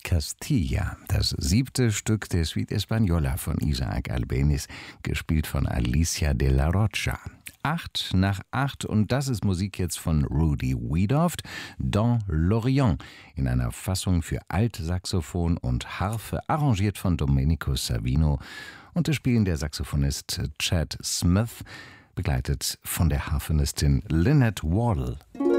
Castilla, das 7. Stück der Suite Española von Isaac Albéniz, gespielt von Alicia de la Rocha. 8 nach 8 und das ist Musik jetzt von Rudy Wiedoeft, Dans l'Orient, in einer Fassung für Altsaxophon und Harfe, arrangiert von Domenico Savino, und es spielen der Saxophonist Chad Smith, begleitet von der Harfenistin Lynette Wardle.